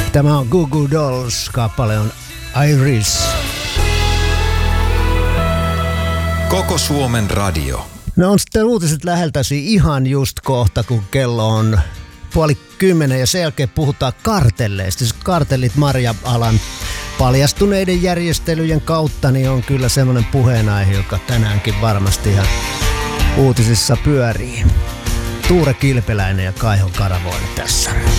Tämä on Goo Goo Dolls, kappale on Iris. Koko Suomen radio. No on sitten uutiset läheltäsi ihan just kohta, kun kello on 9:30 ja sen jälkeen puhutaan kartelleista. Siis kartellit marja-alan paljastuneiden järjestelyjen kautta niin on kyllä semmoinen puheenaihe, joka tänäänkin varmasti ihan uutisissa pyörii. Tuure Kilpeläinen ja Kaiho Karavoinen tässä.